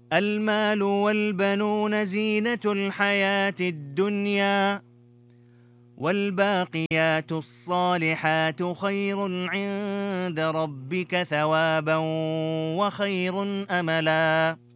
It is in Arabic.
المال والبنون زينة الحياة الدنيا، والباقيات الصالحات خير عند ربك ثوابا وخير أملا.